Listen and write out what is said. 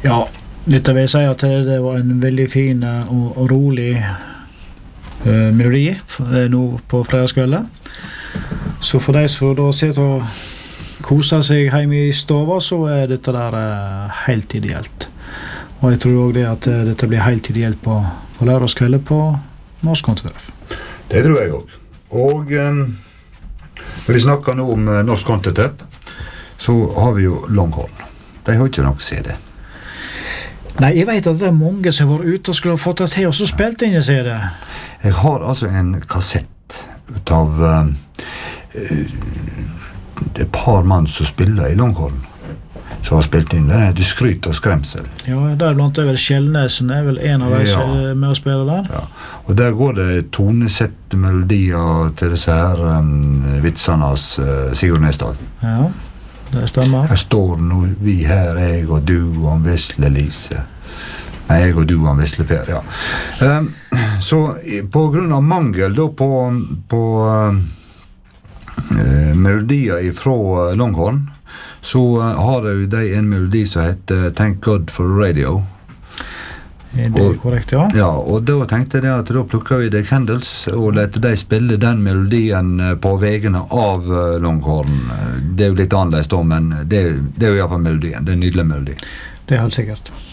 Ja, dette vil jeg si at det var en veldig fin og rolig melodi nå på fredagskvelden. Så for de som da sitter og koser seg hjemme i stova, så dette der helt ideelt. Og jeg tror også det at dette blir helt ideelt på lørdagskvelden på Norsk Kontetreff. Det tror jeg også. Og når vi snakker nå om Norsk Kontetreff, så har vi jo Longhorn. De har ikke noe CD. Nei, jeg vet at det mange som har vært ute og skulle ha fått det til, og så spilte inn i CD. Jeg har altså en kassett ut av et par mann som spiller i Longhorn, som har spilt inn. Den heter Skryt og skremsel. Ja, der blant det vel Kjellnesen vel en av de som med å spille der. Ja, og der går det tonesette melodier til disse her vitsene av Sigurd Nesdal. Ja, det stemmer. Her står nå vi her, jeg og du og Vesle Lise. Nei, jeg og du og Vesle Per, ja. Så på grunn av mangel da på melodier fra Longhorn, så har de en melodi som heter Thank God for Radio. Det korrekt, ja. Ja, og da tenkte jeg at da plukker vi The Candles og lette de spille den melodien på vegene av Longhorn. Det jo litt annerledes da, men det jo i hvert fall melodien. Det en nydelig melodi. Det helt sikkert.